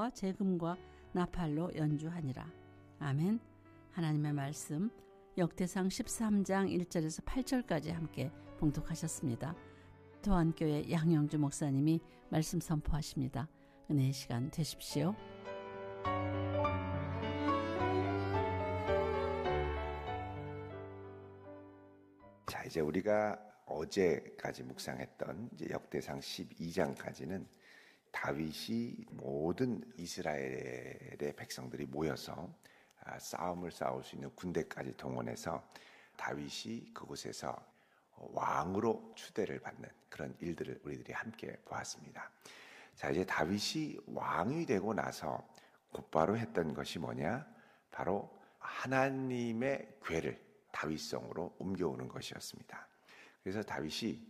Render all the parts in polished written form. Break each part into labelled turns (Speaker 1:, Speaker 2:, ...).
Speaker 1: 기타와 재금과 나팔로 연주하니라. 아멘. 하나님의 말씀 역대상 13장 1절에서 8절까지 함께 봉독하셨습니다. 도안교회 양영주 목사님이 말씀 선포하십니다. 은혜의 시간 되십시오.
Speaker 2: 자, 이제 우리가 어제까지 묵상했던 이제 역대상 12장까지는 다윗이 모든 이스라엘의 백성들이 모여서 싸움을 싸울 수 있는 군대까지 동원해서 다윗이 그곳에서 왕으로 추대를 받는 그런 일들을 우리들이 함께 보았습니다. 자, 이제 다윗이 왕이 되고 나서 곧바로 했던 것이 뭐냐? 바로 하나님의 궤를 다윗성으로 옮겨오는 것이었습니다. 그래서 다윗이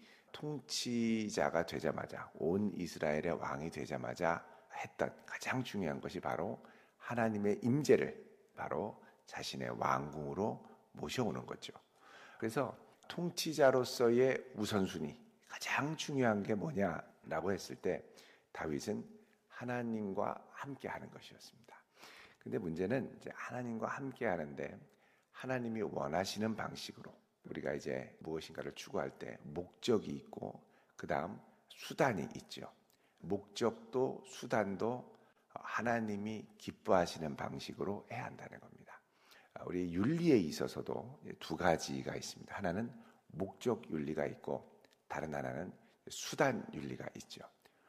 Speaker 2: 통치자가 되자마자, 온 이스라엘의 왕이 되자마자 했던 가장 중요한 것이 바로 하나님의 임재를 바로 자신의 왕궁으로 모셔오는 거죠. 그래서 통치자로서의 우선순위, 가장 중요한 게 뭐냐라고 했을 때 다윗은 하나님과 함께 하는 것이었습니다. 근데 문제는 이제 하나님과 함께 하는데 하나님이 원하시는 방식으로 우리가 이제 무엇인가를 추구할 때 목적이 있고 그 다음 수단이 있죠. 목적도 수단도 하나님이 기뻐하시는 방식으로 해야 한다는 겁니다. 우리 윤리에 있어서도 두 가지가 있습니다. 하나는 목적 윤리가 있고 다른 하나는 수단 윤리가 있죠.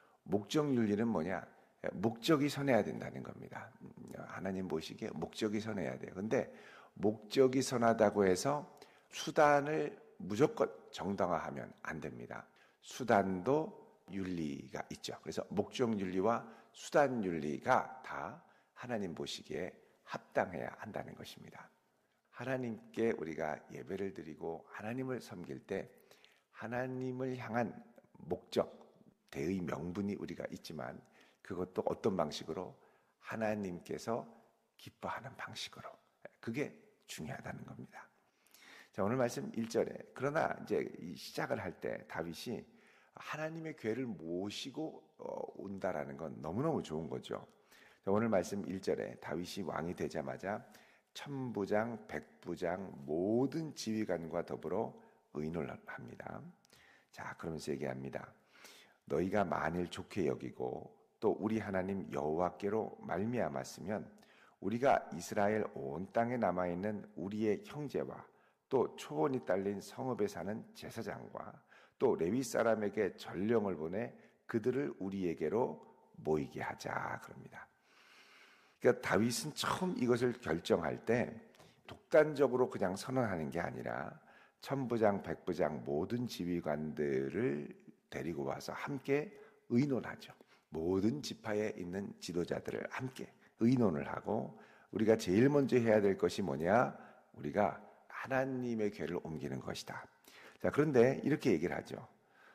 Speaker 2: 목적 윤리는 뭐냐? 목적이 선해야 된다는 겁니다. 하나님 보시기에 목적이 선해야 돼요. 근데 목적이 선하다고 해서 수단을 무조건 정당화하면 안 됩니다. 수단도 윤리가 있죠. 그래서 목적 윤리와 수단 윤리가 다 하나님 보시기에 합당해야 한다는 것입니다. 하나님께 우리가 예배를 드리고 하나님을 섬길 때 하나님을 향한 목적, 대의 명분이 우리가 있지만 그것도 어떤 방식으로? 하나님께서 기뻐하는 방식으로. 그게 중요하다는 겁니다. 자, 오늘 말씀 1절에 그러나 이제 시작을 할 때 다윗이 하나님의 궤를 모시고 온다라는 건 너무너무 좋은 거죠. 자, 오늘 말씀 1절에 다윗이 왕이 되자마자 천부장, 백부장 모든 지휘관과 더불어 의논을 합니다. 자, 그러면서 얘기합니다. 너희가 만일 좋게 여기고 또 우리 하나님 여호와께로 말미암았으면 우리가 이스라엘 온 땅에 남아있는 우리의 형제와 또 초원이 딸린 성읍에 사는 제사장과 또 레위 사람에게 전령을 보내 그들을 우리에게로 모이게 하자 그럽니다. 그러니까 다윗은 처음 이것을 결정할 때 독단적으로 그냥 선언하는 게 아니라 천부장, 백부장 모든 지휘관들을 데리고 와서 함께 의논하죠. 모든 지파에 있는 지도자들을 함께 의논을 하고 우리가 제일 먼저 해야 될 것이 뭐냐? 우리가 하나님의 궤를 옮기는 것이다. 자, 그런데 이렇게 얘기를 하죠.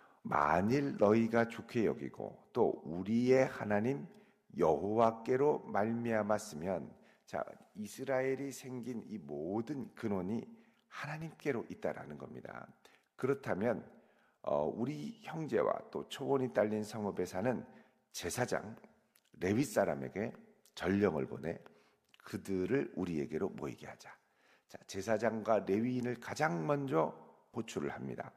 Speaker 2: 만일 너희가 좋게 여기고 또 우리의 하나님 여호와께로 말미암았으면, 자, 이스라엘이 생긴 이 모든 근원이 하나님께로 있다라는 겁니다. 그렇다면 우리 형제와 또 초원이 딸린 성읍에 사는 제사장 레위 사람에게 전령을 보내 그들을 우리에게로 모이게 하자. 자, 제사장과 레위인을 가장 먼저 호출을 합니다.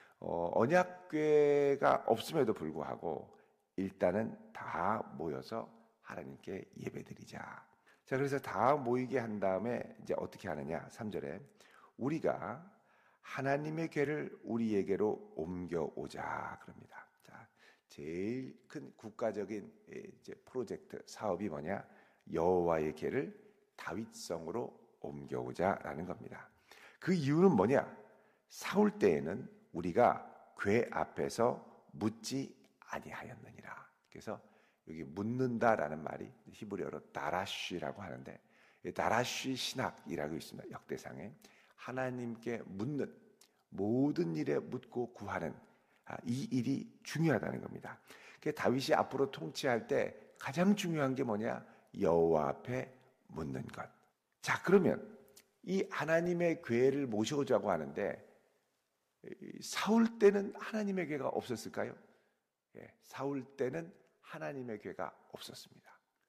Speaker 2: 언약궤가 없음에도 불구하고 일단은 다 모여서 하나님께 예배드리자. 자, 그래서 다 모이게 한 다음에 이제 어떻게 하느냐? 3절에 우리가 하나님의 궤를 우리에게로 옮겨오자 그럽니다. 자, 제일 큰 국가적인 이제 프로젝트 사업이 뭐냐? 여호와의 궤를 다윗성으로 옮겨오자라는 겁니다. 그 이유는 뭐냐? 사울 때에는 우리가 궤 앞에서 묻지 아니하였느니라. 그래서 여기 묻는다라는 말이 히브리어로 다라쉬라고 하는데, 다라쉬 신학이라고 있습니다. 역대상에 하나님께 묻는, 모든 일에 묻고 구하는 이 일이 중요하다는 겁니다. 다윗이 앞으로 통치할 때 가장 중요한 게 뭐냐? 여호와 앞에 묻는 것. 자, 그러면 이 하나님의 궤를 모셔오자고 하는데 사울 때는 하나님의 궤가 없었을까요? 예, 사울 때는 하나님의 궤가 없었습니다.